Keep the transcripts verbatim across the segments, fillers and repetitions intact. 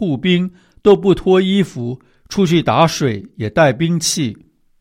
护兵都不脱衣服，出去打水也带兵器。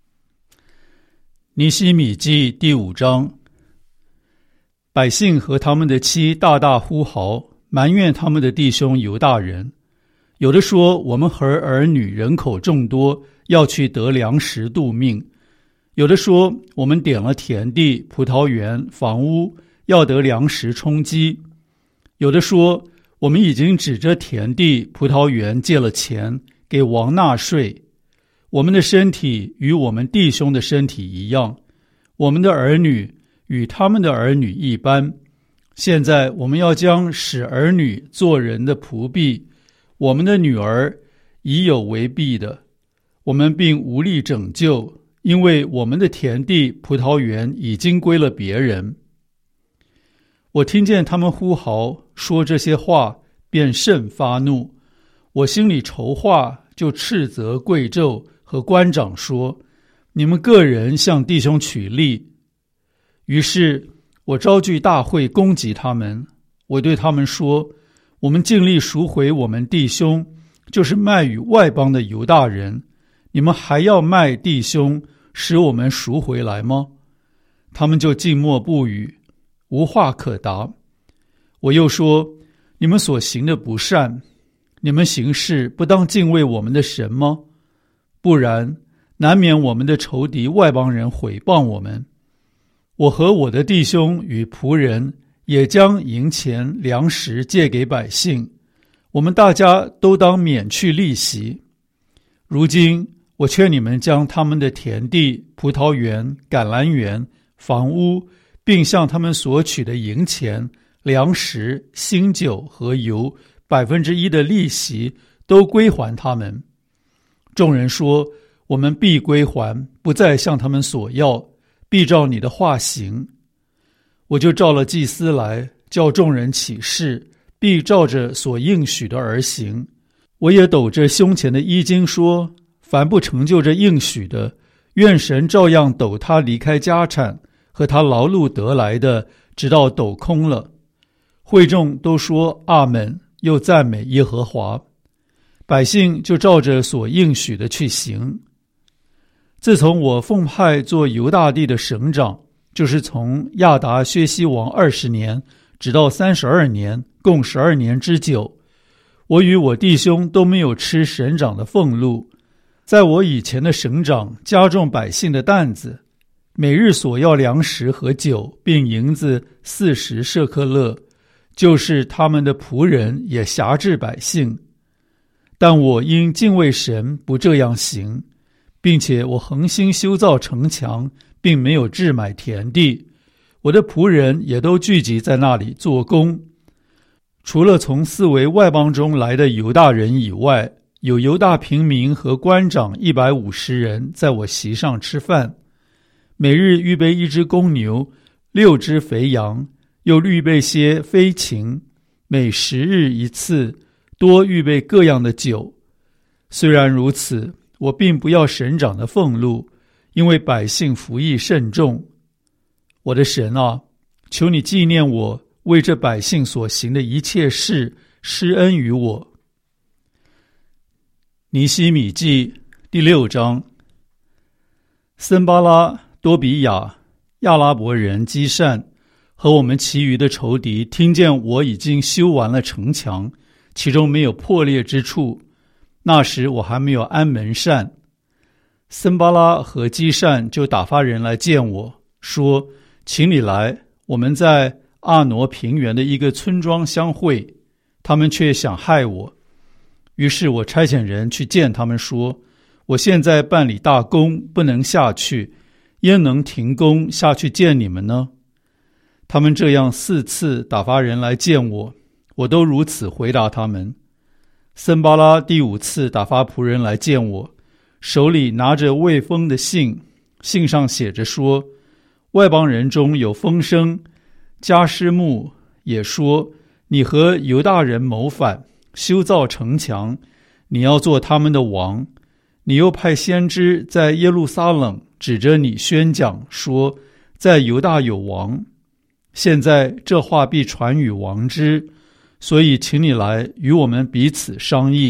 尼希米记第五章。百姓和他们的妻大大呼嚎，埋怨他们的弟兄犹大人。有的说，我们和儿女人口众多，要去得粮食度命。有的说，我们点了田地、葡萄园、房屋，要得粮食充饥。有的说，我们已经指着田地、葡萄园借了钱，给王纳税。我们的身体与我们弟兄的身体一样，我们的儿女与他们的儿女一般。现在我们要将使儿女做人的仆婢，我们的女儿已有为婢的，我们并无力拯救，因为我们的田地、葡萄园已经归了别人。我听见他们呼号说这些话，便甚发怒。我心里筹划，就斥责贵胄和官长说：你们个人向弟兄取利。于是我召聚大会攻击他们。我对他们说：我们尽力赎回我们弟兄，就是卖与外邦的犹大人，你们还要卖弟兄，使我们赎回来吗？他们就静默不语，无话可答。我又说：你们所行的不善，你们行事不当敬畏我们的神吗？不然，难免我们的仇敌外邦人毁谤我们。我和我的弟兄与仆人也将银钱粮食借给百姓，我们大家都当免去利息。如今我劝你们将他们的田地、葡萄园、橄榄园、房屋，并向他们索取的银钱、粮食、新酒和油百分之一的利息都归还他们。众人说：我们必归还，不再向他们索要，必照你的话行。我就召了祭司来，叫众人起誓，必照着所应许的而行。我也抖着胸前的衣襟说：凡不成就这应许的，愿神照样抖他离开家产和他劳碌得来的，直到抖空了。会众都说阿们，又赞美耶和华。百姓就照着所应许的去行。自从我奉派做犹大地的省长，就是从亚达薛西王二十年直到三十二年，共十二年之久，我与我弟兄都没有吃省长的俸禄。在我以前的省长加重百姓的担子，每日所要粮食和酒，并银子四十舍客勒，就是他们的仆人也辖制百姓。但我因敬畏神，不这样行，并且我恒心修造城墙，并没有置买田地。我的仆人也都聚集在那里做工。除了从四围外邦中来的犹大人以外，有犹大平民和官长一百五十人在我席上吃饭。每日预备一只公牛，六只肥羊，又预备些飞禽，每十日一次，多预备各样的酒。虽然如此，我并不要省长的俸禄，因为百姓服役甚重。我的神啊，求你纪念我为这百姓所行的一切事，施恩于我。尼希米记第六章。森巴拉、多比亚、亚拉伯人基善和我们其余的仇敌听见我已经修完了城墙，其中没有破裂之处，那时我还没有安门扇。森巴拉和基善就打发人来见我，说：请你来，我们在阿挪平原的一个村庄相会。他们却想害我。于是我差遣人去见他们，说：我现在办理大工，不能下去，焉能停工下去见你们呢？他们这样四次打发人来见我，我都如此回答他们。森巴拉第五次打发仆人来见我，手里拿着未封的信，信上写着说：外邦人中有风声，加施木也说，你和犹大人谋反，修造城墙，你要做他们的王。你又派先知在耶路撒冷指着你宣讲，说在犹大有王。现在这话必传与王之，所以请你来与我们彼此商议。